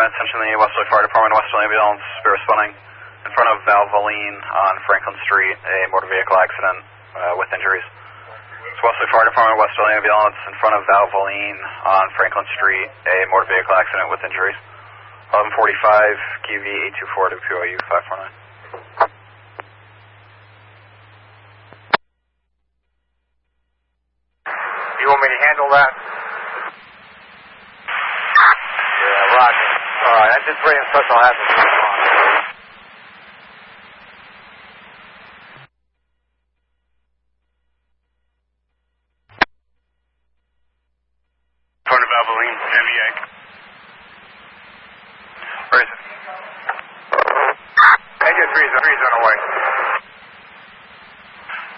attention to the Westerly Fire Department, Westerly Ambulance, be responding in front of Valvoline on Franklin Street, a motor vehicle accident with injuries. It's Westerly Fire Department, Westerly Ambulance, in front of Valvoline on Franklin Street, a motor vehicle accident with injuries. 1145, QV 824 to POU 549. You want me to handle that? Yeah, roger. Alright, engine 3 and special hazard.